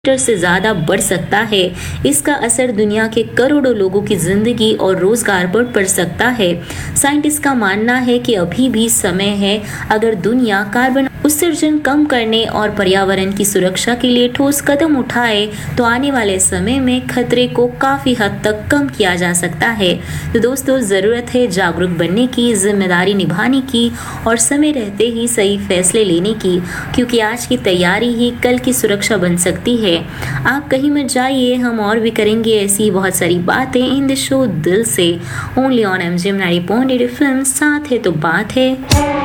से ज़्यादा बढ़ सकता है। इसका असर दुनिया के करोड़ों लोगों की जिंदगी और रोजगार पर पड़ सकता है। साइंटिस्ट का मानना है कि अभी भी समय है। अगर दुनिया कार्बन उत्सर्जन कम करने और पर्यावरण की सुरक्षा के लिए ठोस कदम उठाए तो आने वाले समय में खतरे को काफी हद तक कम किया जा सकता है। तो दोस्तों, जरूरत है जागरूक बनने की, जिम्मेदारी निभाने की और समय रहते ही सही फैसले लेने की, क्योंकि आज की तैयारी ही कल की सुरक्षा बन सकती है। आप कहीं मत जाइए, हम और भी करेंगे ऐसी बहुत सारी बातें इन द शो दिल से, ओनली ऑन MGM 90.8 FM। साथ है तो बात है।